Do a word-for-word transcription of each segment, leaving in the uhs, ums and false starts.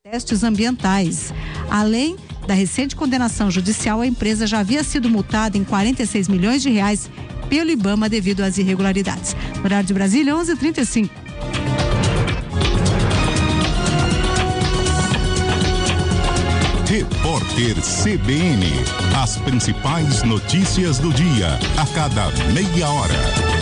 testes ambientais. Além da recente condenação judicial, a empresa já havia sido multada em quarenta e seis milhões de reais pelo IBAMA devido às irregularidades. No horário de Brasília, onze e trinta e cinco. Repórter C B N. As principais notícias do dia, a cada meia hora.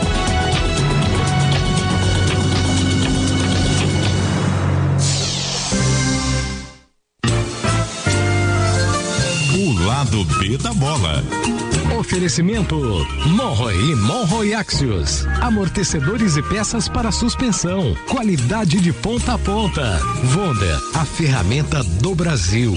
O lado B da bola. Oferecimento Monroe e Monroe Axios. Amortecedores e peças para suspensão. Qualidade de ponta a ponta. Vonda, a ferramenta do Brasil.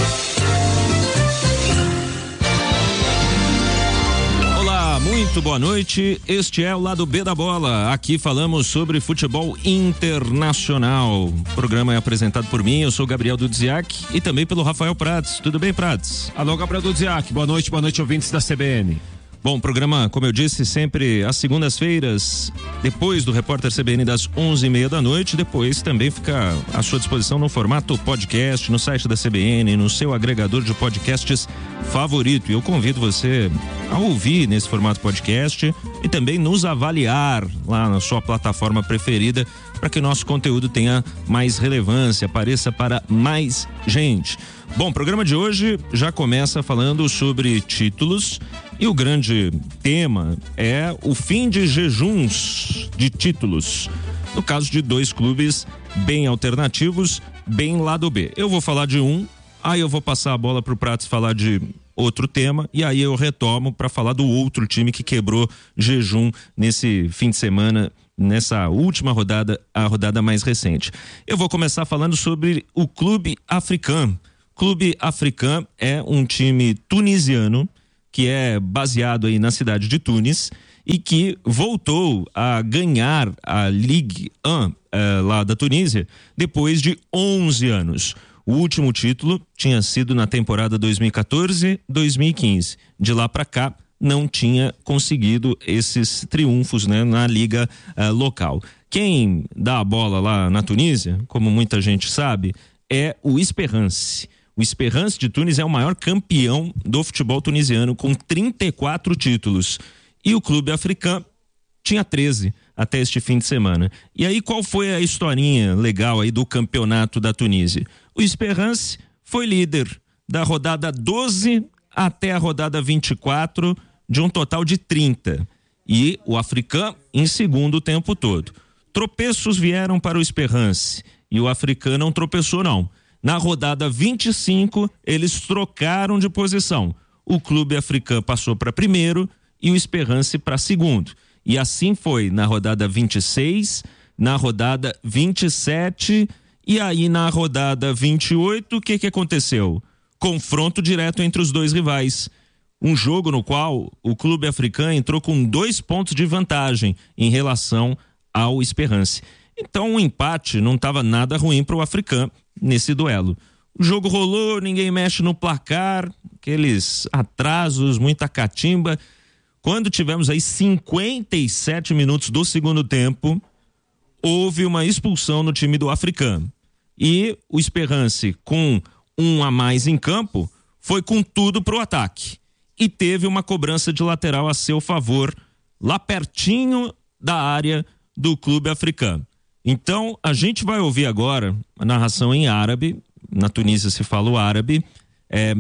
Muito boa noite, este é o Lado B da Bola. Aqui falamos sobre futebol internacional. O programa é apresentado por mim, eu sou Gabriel Dudziak, e também pelo Rafael Prats. Tudo bem, Prats? Alô, Gabriel Dudziak, boa noite, boa noite, ouvintes da C B N. Bom, o programa, como eu disse, sempre às segundas-feiras, depois do Repórter C B N das onze e meia da noite. Depois também fica à sua disposição no formato podcast, no site da C B N, no seu agregador de podcasts favorito. E eu convido você a ouvir nesse formato podcast e também nos avaliar lá na sua plataforma preferida, para que o nosso conteúdo tenha mais relevância, apareça para mais gente. Bom, o programa de hoje já começa falando sobre títulos, e o grande tema é o fim de jejuns de títulos, no caso de dois clubes bem alternativos, bem lado B. Eu vou falar de um, aí eu vou passar a bola pro Prats falar de outro tema, e aí eu retomo para falar do outro time que quebrou jejum nesse fim de semana, nessa última rodada, a rodada mais recente. Eu vou começar falando sobre o Clube Africain. Clube Africain é um time tunisiano que é baseado aí na cidade de Tunis e que voltou a ganhar a Ligue um eh, lá da Tunísia depois de onze anos. O último título tinha sido na temporada dois mil e quatorze, dois mil e quinze. De lá para cá não tinha conseguido esses triunfos, né, na liga uh, local. Quem dá a bola lá na Tunísia, como muita gente sabe, é o Esperance. O Esperance de Tunis é o maior campeão do futebol tunisiano, com trinta e quatro títulos. E o Clube Africain tinha treze até este fim de semana. E aí, qual foi a historinha legal aí do campeonato da Tunísia? O Esperance foi líder da rodada doze até a rodada vinte e quatro, de um total de trinta. E o Africain em segundo o tempo todo. Tropeços vieram para o Esperance e o Africain não tropeçou, não. Na rodada vinte e cinco, eles trocaram de posição. O Clube Africain passou para primeiro e o Esperance para segundo. E assim foi na rodada vinte e seis, na rodada vinte e sete, e aí na rodada vinte e oito, o que que aconteceu? Confronto direto entre os dois rivais. Um jogo no qual o Clube Africain entrou com dois pontos de vantagem em relação ao Esperance. Então o empate não estava nada ruim para o Africain nesse duelo. O jogo rolou, ninguém mexe no placar, aqueles atrasos, muita catimba. Quando tivemos aí cinquenta e sete minutos do segundo tempo, houve uma expulsão no time do Africain. E o Esperance, com um a mais em campo, foi com tudo pro ataque. E teve uma cobrança de lateral a seu favor, lá pertinho da área do Clube Africain. Então, a gente vai ouvir agora a narração em árabe. Na Tunísia se fala o árabe. É,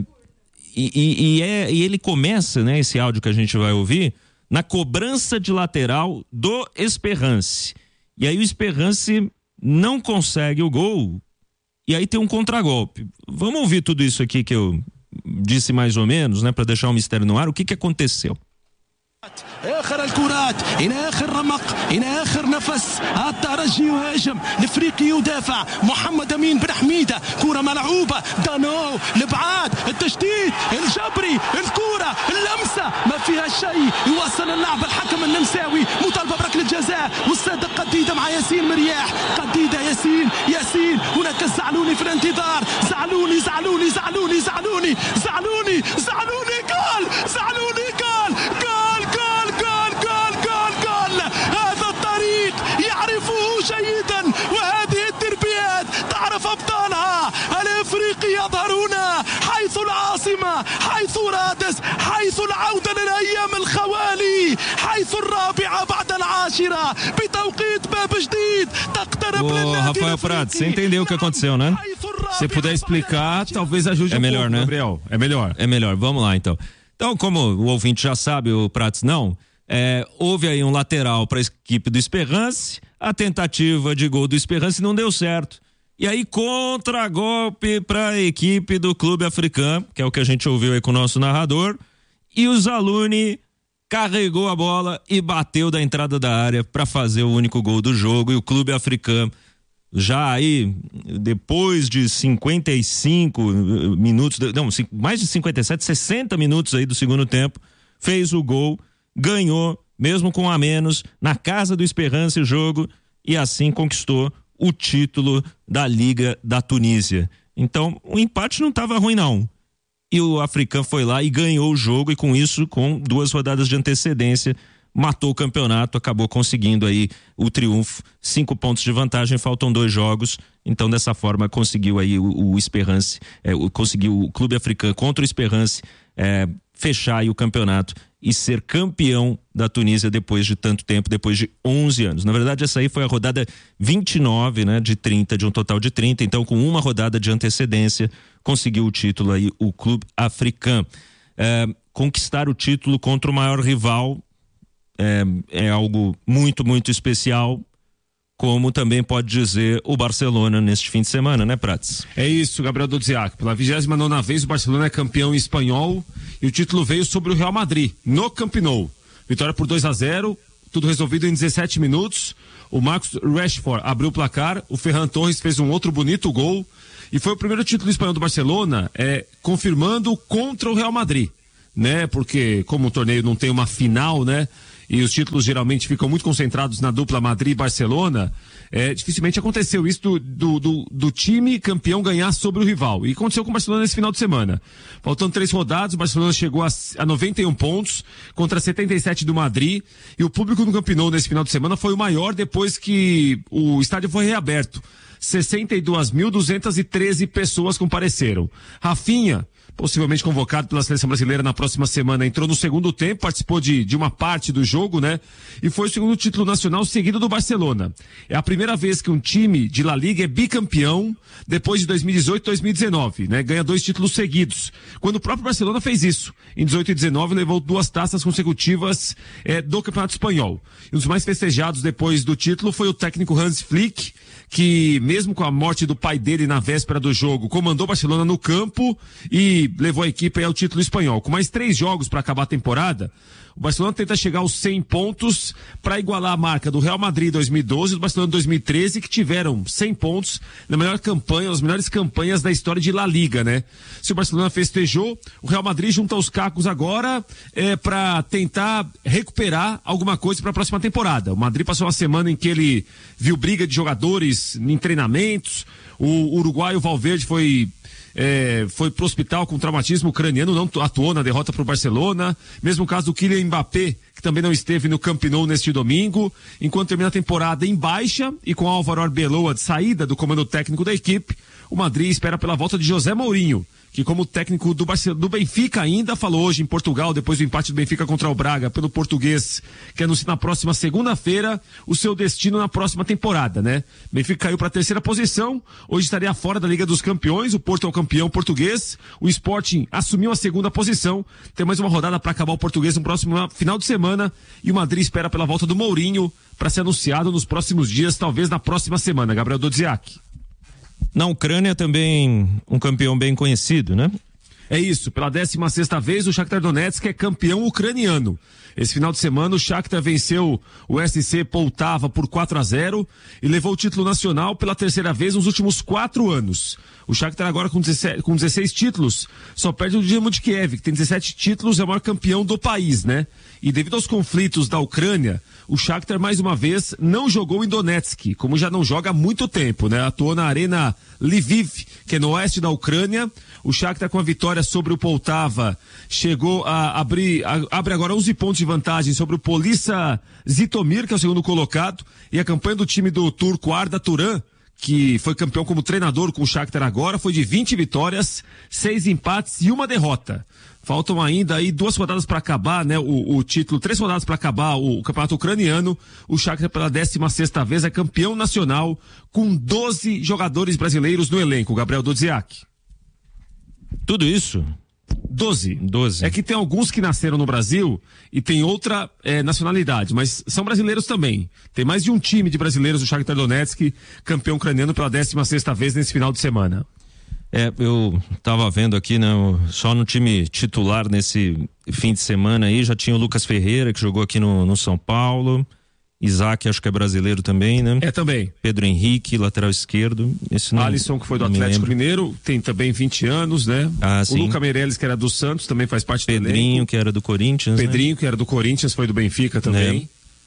e, e, e, é, e ele começa, né, esse áudio que a gente vai ouvir, na cobrança de lateral do Esperance. E aí o Esperance não consegue o gol. E aí tem um contragolpe. Vamos ouvir tudo isso aqui que eu disse mais ou menos, né, para deixar o mistério no ar. O que que aconteceu? اخر الكرات الى اخر رمق الى اخر نفس الترجي يهاجم الافريقي يدافع محمد امين بن حميده كره ملعوبه دانو لبعاد التشتيت الجبري الكره اللمسه ما فيها شيء يواصل اللعب الحكم النمساوي مطالبه بركله جزاء والصادق قديده مع ياسين مرياح قديده ياسين ياسين هناك الزعلوني في الانتظار زعلوني زعلوني زعلوني زعلوني زعلوني زعلوني جول زعلوني جول جول جول جول جول جول جول هذا الطريق يعرفه جيدا وهذه التربيات تعرف ابطالها حيث رادس حيث العودة للأيام الخوالي حيث الرابعة بعد العاشرة بتوقيت باب جديد تقترب للنادي Rafael Prats, você entendeu o que aconteceu, né? Se puder explicar, talvez ajude é um melhor, pouco, né? Gabriel. É melhor. É melhor, vamos lá então. Então, como o ouvinte já sabe, o Prats não, é, houve aí um lateral para a equipe do Esperance, a tentativa de gol do Esperance não deu certo. E aí, contra-golpe para a equipe do Clube Africano, que é o que a gente ouviu aí com o nosso narrador, e o Zaluni carregou a bola e bateu da entrada da área para fazer o único gol do jogo, e o Clube Africano, já aí, depois de cinquenta e cinco minutos, não, mais de cinquenta e sete, sessenta minutos aí do segundo tempo, fez o gol, ganhou, mesmo com a menos, na casa do Esperance o jogo, e assim conquistou o título da Liga da Tunísia. Então, o empate não estava ruim não. E o Africano foi lá e ganhou o jogo, e com isso, com duas rodadas de antecedência, matou o campeonato, acabou conseguindo aí o triunfo, cinco pontos de vantagem, faltam dois jogos, então dessa forma conseguiu aí o, o Esperance, é, o, conseguiu o Clube Africano contra o Esperance é, fechar aí o campeonato e ser campeão da Tunísia depois de tanto tempo, depois de onze anos. Na verdade, essa aí foi a rodada vinte e nove, né, de trinta, de um total de trinta, então com uma rodada de antecedência, conseguiu o título aí o Clube Africano. É, conquistar o título contra o maior rival É, é algo muito, muito especial, como também pode dizer o Barcelona neste fim de semana, né, Prats? É isso, Gabriel Dodziak. Pela vigésima nona vez, o Barcelona é campeão espanhol e o título veio sobre o Real Madrid, no Camp Nou. Vitória por dois a zero, tudo resolvido em dezessete minutos. O Marcus Rashford abriu o placar, o Ferran Torres fez um outro bonito gol e foi o primeiro título espanhol do Barcelona, é, confirmando contra o Real Madrid, né? Porque como o torneio não tem uma final, né? E os títulos geralmente ficam muito concentrados na dupla Madrid e Barcelona, é, dificilmente aconteceu isso do, do, do, do time campeão ganhar sobre o rival. E aconteceu com o Barcelona nesse final de semana. Faltando três rodadas, o Barcelona chegou a, a noventa e um pontos contra setenta e sete do Madrid. E o público no Camp Nou nesse final de semana foi o maior depois que o estádio foi reaberto. sessenta e duas mil duzentas e treze pessoas compareceram. Rafinha, possivelmente convocado pela seleção brasileira na próxima semana, entrou no segundo tempo, participou de, de uma parte do jogo, né? E foi o segundo título nacional seguido do Barcelona. É a primeira vez que um time de La Liga é bicampeão depois de dois mil e dezoito e dois mil e dezenove, né? Ganha dois títulos seguidos. Quando o próprio Barcelona fez isso. Em dezoito e dezenove levou duas taças consecutivas é, do Campeonato Espanhol. E um dos mais festejados depois do título foi o técnico Hans Flick, que mesmo com a morte do pai dele na véspera do jogo, comandou o Barcelona no campo e levou a equipe ao título espanhol. Com mais três jogos para acabar a temporada, o Barcelona tenta chegar aos cem pontos para igualar a marca do Real Madrid dois mil e doze e do Barcelona dois mil e treze, que tiveram cem pontos na melhor campanha, as melhores campanhas da história de La Liga, né? Se o Barcelona festejou, o Real Madrid junta os cacos agora é, para tentar recuperar alguma coisa para a próxima temporada. O Madrid passou uma semana em que ele viu briga de jogadores em treinamentos, o uruguaio Valverde foi É, foi pro hospital com traumatismo ucraniano, não atuou na derrota pro Barcelona. Mesmo caso do Kylian Mbappé, que também não esteve no Camp Nou neste domingo, enquanto termina a temporada em baixa e com Álvaro Arbeloa de saída do comando técnico da equipe, o Madrid espera pela volta de José Mourinho, que como técnico do, Barce... do Benfica ainda falou hoje em Portugal, depois do empate do Benfica contra o Braga, pelo português, que anuncia na próxima segunda-feira o seu destino na próxima temporada, né? Benfica caiu para a terceira posição, hoje estaria fora da Liga dos Campeões, o Porto é o campeão português, o Sporting assumiu a segunda posição, tem mais uma rodada para acabar o português no próximo final de semana, e o Madrid espera pela volta do Mourinho para ser anunciado nos próximos dias, talvez na próxima semana. Gabriel Dodziak. Na Ucrânia também um campeão bem conhecido, né? É isso, pela décima sexta vez o Shakhtar Donetsk é campeão ucraniano. Esse final de semana o Shakhtar venceu o S C Poltava por quatro a zero e levou o título nacional pela terceira vez nos últimos quatro anos. O Shakhtar agora com dezesseis, com dezesseis títulos, só perde o Dinamo de Kiev, que tem dezessete títulos, é o maior campeão do país, né? E devido aos conflitos da Ucrânia, o Shakhtar mais uma vez não jogou em Donetsk, como já não joga há muito tempo, né? Atuou na Arena Lviv, que é no oeste da Ucrânia. O Shakhtar com a vitória sobre o Poltava chegou a abrir, a, abre agora onze pontos de vantagem sobre o Polissa Zitomir, que é o segundo colocado, e a campanha do time do turco Arda Turan que foi campeão como treinador com o Shakhtar agora, foi de vinte vitórias, seis empates e uma derrota. Faltam ainda aí duas rodadas para acabar, né? O, o título, três rodadas para acabar o, o campeonato ucraniano. O Shakhtar pela décima sexta vez é campeão nacional com doze jogadores brasileiros no elenco. Gabriel Dodziak. Tudo isso? Doze. Doze. É que tem alguns que nasceram no Brasil e tem outra é, nacionalidade, mas são brasileiros também. Tem mais de um time de brasileiros do Shakhtar Donetsk, campeão ucraniano pela décima sexta vez nesse final de semana. É, eu tava vendo aqui, né, só no time titular nesse fim de semana aí, já tinha o Lucas Ferreira, que jogou aqui no, no São Paulo, Isaac, acho que é brasileiro também, né? É também. Pedro Henrique, lateral esquerdo. Esse não, Alisson, que foi do Atlético Mineiro, tem também vinte anos, né? Ah, o sim. Luca Meirelles, que era do Santos, também faz parte Pedrinho, do elenco. que era do Corinthians. Pedrinho, né? que era do Corinthians, foi do Benfica também.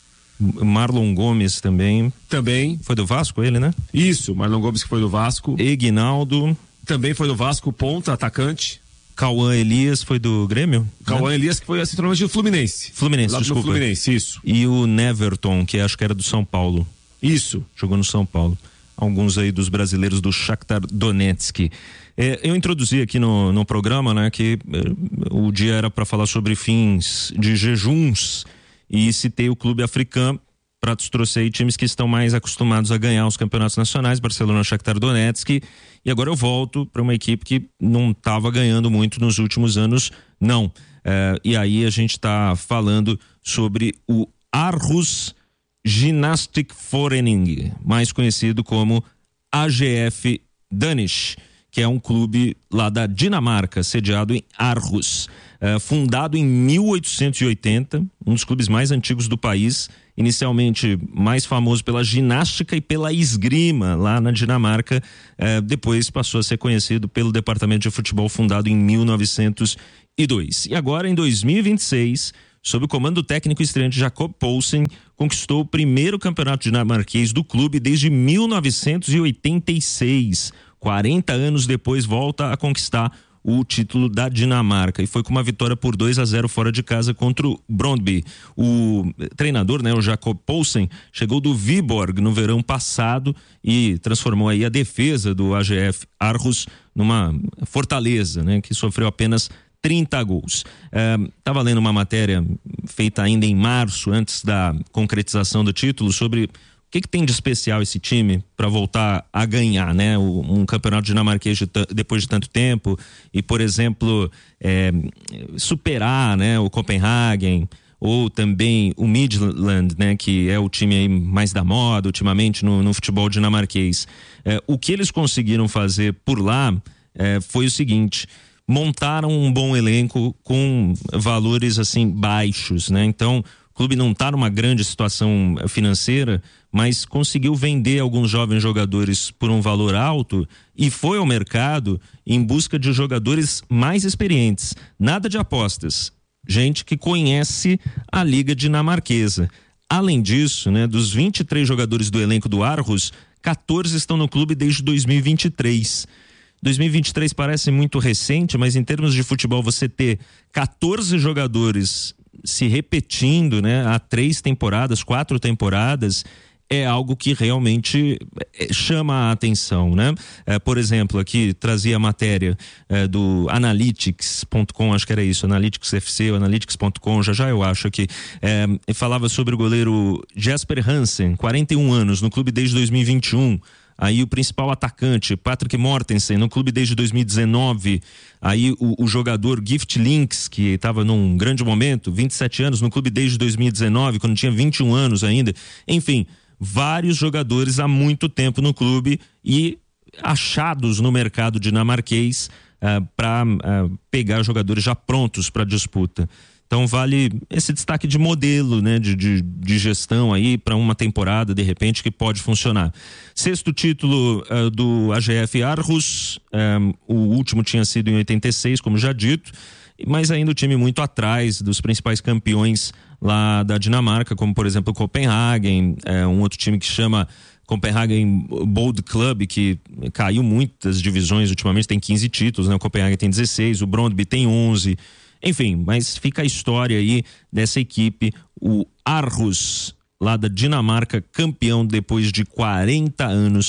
É. Marlon Gomes também. Também. Foi do Vasco ele, né? Isso, Marlon Gomes, que foi do Vasco. Eguinaldo. Também foi do Vasco, ponta, atacante. Cauã Elias foi do Grêmio? Cauã né? Elias, que foi centralmente do Fluminense. Fluminense, Lá desculpa. do Fluminense, isso. E o Neverton, que acho que era do São Paulo. Isso. Jogou no São Paulo. Alguns aí dos brasileiros do Shakhtar Donetsk. É, eu introduzi aqui no, no programa, né, que é, o dia era para falar sobre fins de jejuns e citei o clube africano. Pratos trouxe aí times que estão mais acostumados a ganhar os campeonatos nacionais, Barcelona, Shakhtar Donetsk, e agora eu volto para uma equipe que não estava ganhando muito nos últimos anos, não. É, e aí a gente está falando sobre o Aarhus Gymnastic Forening, mais conhecido como A G F Danish, que é um clube lá da Dinamarca, sediado em Aarhus. É, fundado em mil oitocentos e oitenta, um dos clubes mais antigos do país, inicialmente mais famoso pela ginástica e pela esgrima lá na Dinamarca, é, depois passou a ser conhecido pelo departamento de futebol fundado em mil novecentos e dois. E agora, em dois mil e vinte e seis, sob o comando do técnico estreante Jacob Poulsen, conquistou o primeiro campeonato dinamarquês do clube desde mil novecentos e oitenta e seis. quarenta anos depois, volta a conquistar o título da Dinamarca, e foi com uma vitória por dois a zero fora de casa contra o Brøndby. O treinador, né, o Jacob Poulsen, chegou do Viborg no verão passado e transformou aí a defesa do A G F Aarhus numa fortaleza, né, que sofreu apenas trinta gols. Estava é, lendo uma matéria feita ainda em março, antes da concretização do título, sobre o que, que tem de especial esse time para voltar a ganhar, né? O, um campeonato dinamarquês de depois de tanto tempo e, por exemplo, é, superar, né, o Copenhagen ou também o Midland, né, que é o time aí mais da moda ultimamente no, no futebol dinamarquês. É, o que eles conseguiram fazer por lá é, foi o seguinte: montaram um bom elenco com valores assim baixos, né? Então, o clube não está numa grande situação financeira, mas conseguiu vender alguns jovens jogadores por um valor alto e foi ao mercado em busca de jogadores mais experientes. Nada de apostas. Gente que conhece a liga dinamarquesa. Além disso, né, dos vinte e três jogadores do elenco do Aarhus, quatorze estão no clube desde dois mil e vinte e três. dois mil e vinte e três parece muito recente, mas em termos de futebol, você ter quatorze jogadores se repetindo, né, há três temporadas, quatro temporadas, é algo que realmente chama a atenção, né? É, por exemplo, aqui trazia a matéria é, do analytics ponto com, acho que era isso, Analytics F C ou analytics ponto com, já já eu acho aqui, é, falava sobre o goleiro Jesper Hansen, quarenta e um anos, no clube desde dois mil e vinte e um. Aí o principal atacante, Patrick Mortensen, no clube desde dois mil e dezenove. Aí o, o jogador Gift Links, que estava num grande momento, vinte e sete anos, no clube desde dois mil e dezenove, quando tinha vinte e um anos ainda. Enfim, vários jogadores há muito tempo no clube e achados no mercado dinamarquês uh, para uh, pegar jogadores já prontos para disputa. Então vale esse destaque de modelo, né, de, de, de gestão aí para uma temporada, de repente, que pode funcionar. Sexto título uh, do A G F Aarhus, um, o último tinha sido em oitenta e seis, como já dito, mas ainda o time muito atrás dos principais campeões lá da Dinamarca, como por exemplo o Copenhagen, é, um outro time que chama Copenhagen Bold Club, que caiu muitas divisões ultimamente, tem quinze títulos, né? O Copenhagen tem dezesseis, o Brøndby tem onze. Enfim, mas fica a história aí dessa equipe, o Aarhus, lá da Dinamarca, campeão depois de quarenta anos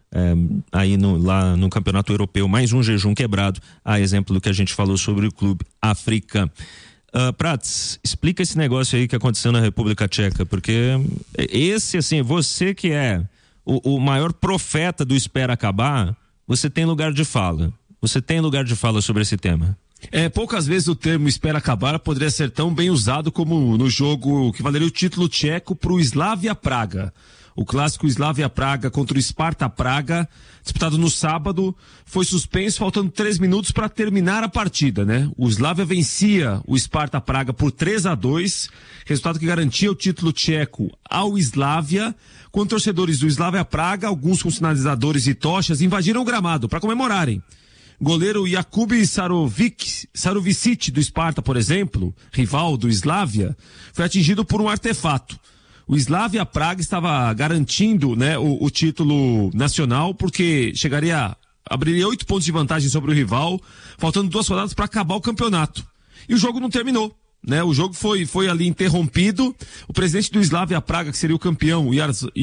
É, aí no, lá no Campeonato Europeu, mais um jejum quebrado, a exemplo do que a gente falou sobre o Clube África. Uh, Prats, explica esse negócio aí que aconteceu na República Tcheca, porque esse, assim, você que é o, o maior profeta do espera acabar, você tem lugar de fala. Você tem lugar de fala sobre esse tema. É, poucas vezes o termo espera acabar poderia ser tão bem usado como no jogo que valeria o título tcheco para o Slavia Praga. O clássico Slavia Praga contra o Sparta Praga, disputado no sábado, foi suspenso faltando três minutos para terminar a partida, né? O Slavia vencia o Sparta Praga por três a dois, resultado que garantia o título tcheco ao Slavia, quando torcedores do Slavia Praga, alguns com sinalizadores e tochas, invadiram o gramado para comemorarem. Goleiro Jakub Sarovic, Sarovicic do Sparta, por exemplo, rival do Slavia, foi atingido por um artefato. O Slavia Praga estava garantindo, né, o, o título nacional, porque chegaria, abriria oito pontos de vantagem sobre o rival, faltando duas rodadas para acabar o campeonato. E o jogo não terminou, né? O jogo foi, foi ali interrompido. O presidente do Slavia Praga, que seria o campeão,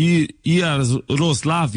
Jaroslav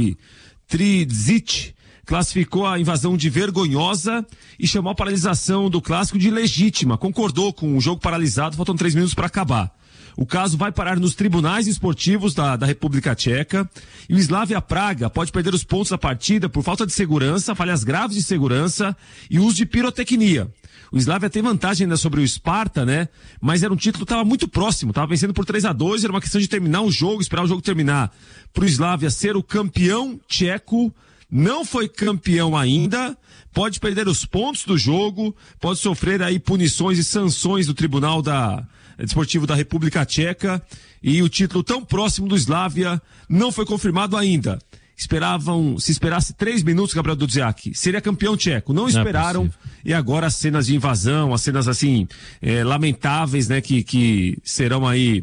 Trizic, classificou a invasão de vergonhosa e chamou a paralisação do clássico de legítima. Concordou com o jogo paralisado, faltam três minutos para acabar. O caso vai parar nos tribunais esportivos da, da República Tcheca e o Slavia Praga pode perder os pontos da partida por falta de segurança, falhas graves de segurança e uso de pirotecnia. O Slavia tem vantagem ainda sobre o Sparta, né? Mas era um título que estava muito próximo, estava vencendo por três a dois, era uma questão de terminar o jogo, esperar o jogo terminar. Para o Slavia ser o campeão tcheco, não foi campeão ainda, pode perder os pontos do jogo, pode sofrer aí punições e sanções do Tribunal da Desportivo da República Tcheca, e o título tão próximo do Slavia não foi confirmado ainda. Esperavam, se esperasse três minutos, Gabriel Dudziak, seria campeão tcheco. Não esperaram, não é e agora as cenas de invasão, as cenas assim, é, lamentáveis, né, que, que serão aí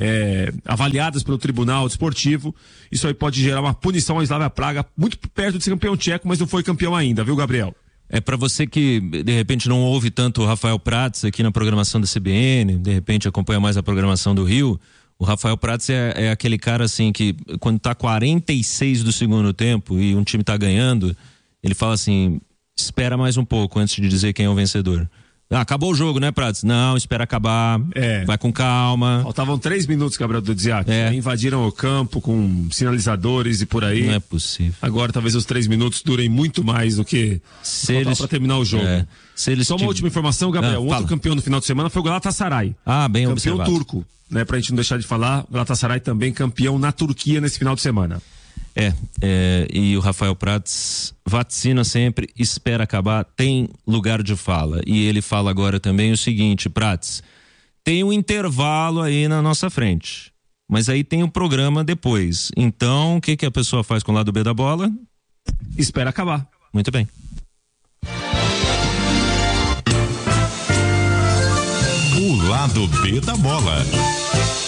é, avaliadas pelo Tribunal Desportivo. Isso aí pode gerar uma punição ao Slavia Praga, muito perto de ser campeão tcheco, mas não foi campeão ainda, viu, Gabriel? É, para você que de repente não ouve tanto o Rafael Prats aqui na programação da C B N, de repente acompanha mais a programação do Rio, o Rafael Prats é, é aquele cara assim que quando tá quarenta e seis do segundo tempo e um time tá ganhando, ele fala assim, espera mais um pouco antes de dizer quem é o vencedor. Ah, acabou o jogo, né, Prats? Não, espera acabar, é. Vai com calma. Faltavam três minutos, Gabriel Dudziak. É. Invadiram o campo com sinalizadores e por aí. Não é possível. Agora talvez os três minutos durem muito mais do que se eles... para terminar o jogo. É. Se eles Só uma tiv... última informação, Gabriel. Não, o outro campeão no final de semana foi o Galatasaray. Ah, bem campeão observado. Campeão turco, né? Pra gente não deixar de falar, o Galatasaray também campeão na Turquia nesse final de semana. É, é, e o Rafael Prats vaticina sempre, espera acabar, tem lugar de fala. E ele fala agora também o seguinte, Prats, tem um intervalo aí na nossa frente, mas aí tem um programa depois. Então, o que, que a pessoa faz com o lado B da bola? Espera acabar. Muito bem. O lado B da bola.